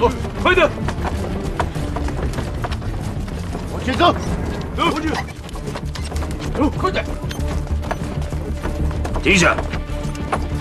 走，快点！ 往前走， 走过去，走，快点！ 停下！